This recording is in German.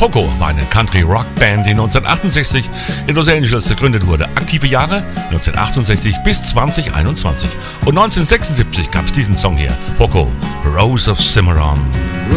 Poco war eine Country-Rock-Band, die 1968 in Los Angeles gegründet wurde. Aktive Jahre 1968 bis 2021. Und 1976 gab es diesen Song hier, Poco, Rose of Cimarron.